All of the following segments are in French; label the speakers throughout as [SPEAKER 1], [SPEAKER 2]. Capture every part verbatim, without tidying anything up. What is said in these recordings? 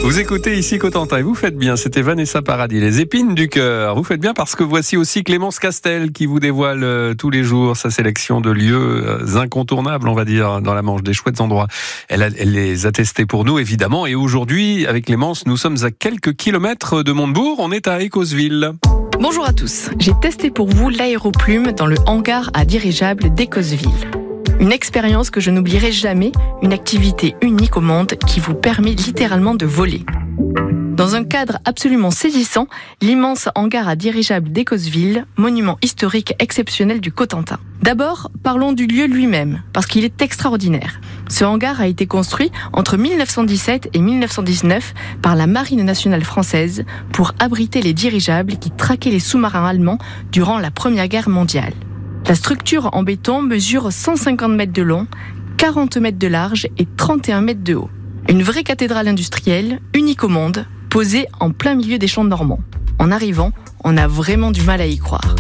[SPEAKER 1] Vous écoutez ici Cotentin et vous faites bien, c'était Vanessa Paradis, les épines du cœur. Vous faites bien parce que voici aussi Clémence Castel qui vous dévoile euh, tous les jours sa sélection de lieux euh, incontournables, on va dire, dans la Manche, des chouettes endroits. Elle, a, elle les a testés pour nous, évidemment. Et aujourd'hui, avec Clémence, nous sommes à quelques kilomètres de Montebourg. On est à Écosville.
[SPEAKER 2] Bonjour à tous. J'ai testé pour vous l'aéroplume dans le hangar à dirigeable d'Écosville. Une expérience que je n'oublierai jamais, une activité unique au monde qui vous permet littéralement de voler. Dans un cadre absolument saisissant, l'immense hangar à dirigeable d'Écosville, monument historique exceptionnel du Cotentin. D'abord, parlons du lieu lui-même, parce qu'il est extraordinaire. Ce hangar a été construit entre mille neuf cent dix-sept et mille neuf cent dix-neuf par la Marine nationale française pour abriter les dirigeables qui traquaient les sous-marins allemands durant la Première Guerre mondiale. La structure en béton mesure cent cinquante mètres de long, quarante mètres de large et trente et un mètres de haut. Une vraie cathédrale industrielle, unique au monde, posée en plein milieu des champs normands. En arrivant, on a vraiment du mal à y croire.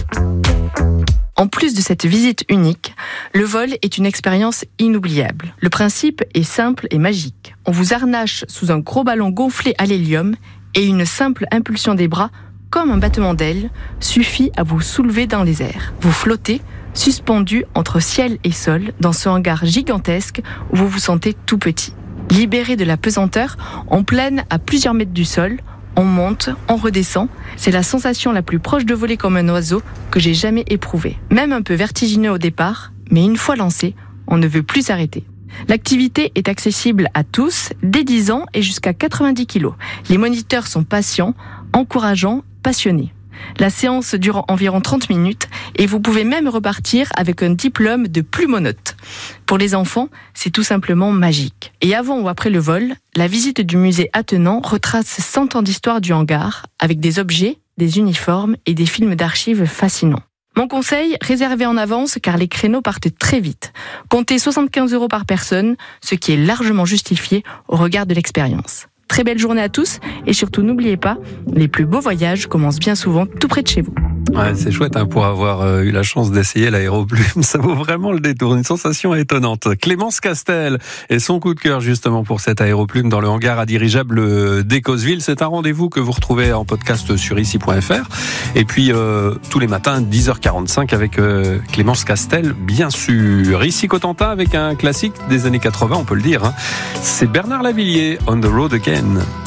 [SPEAKER 2] En plus de cette visite unique, le vol est une expérience inoubliable. Le principe est simple et magique. On vous harnache sous un gros ballon gonflé à l'hélium et une simple impulsion des bras, comme un battement d'ailes, suffit à vous soulever dans les airs. Vous flottez, suspendu entre ciel et sol, dans ce hangar gigantesque où vous vous sentez tout petit. Libéré de la pesanteur, on plane à plusieurs mètres du sol, on monte, on redescend. C'est la sensation la plus proche de voler comme un oiseau que j'ai jamais éprouvée. Même un peu vertigineux au départ, mais une fois lancé, on ne veut plus s'arrêter. L'activité est accessible à tous, dès dix ans et jusqu'à quatre-vingt-dix kilos. Les moniteurs sont patients, encourageants, passionnés. La séance dure environ trente minutes et vous pouvez même repartir avec un diplôme de plumonote. Pour les enfants, c'est tout simplement magique. Et avant ou après le vol, la visite du musée attenant retrace cent ans d'histoire du hangar avec des objets, des uniformes et des films d'archives fascinants. Mon conseil, réservez en avance car les créneaux partent très vite. Comptez soixante-quinze euros par personne, ce qui est largement justifié au regard de l'expérience. Très belle journée à tous et surtout n'oubliez pas, les plus beaux voyages commencent bien souvent tout près de chez vous.
[SPEAKER 1] Ouais, c'est chouette hein, pour avoir euh, eu la chance d'essayer l'aéroplume. Ça vaut vraiment le détour. Une sensation étonnante. Clémence Castel et son coup de cœur justement pour cette aéroplume dans le hangar à dirigeable d'Écosville. C'est un rendez-vous que vous retrouvez en podcast sur ici point f r. Et puis euh, tous les matins, dix heures quarante-cinq avec euh, Clémence Castel, bien sûr. Ici Cotentin avec un classique des années quatre-vingts, on peut le dire. Hein. C'est Bernard Lavilliers, On the Road Again.